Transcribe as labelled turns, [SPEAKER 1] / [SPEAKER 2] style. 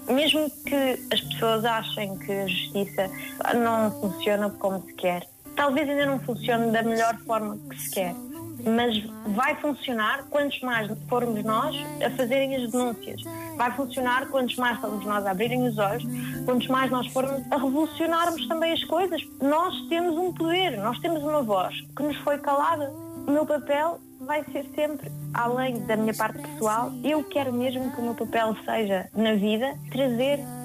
[SPEAKER 1] Mesmo que as pessoas achem que a justiça não funciona como se quer, talvez ainda não funcione da melhor forma que se quer, mas vai funcionar quantos mais formos nós a fazerem as denúncias. Vai funcionar quantos mais formos nós a abrirem os olhos, quantos mais nós formos a revolucionarmos também as coisas. Nós temos um poder, nós temos uma voz que nos foi calada. O meu papel vai ser sempre, além da minha parte pessoal, eu quero mesmo que o meu papel seja, na vida, trazer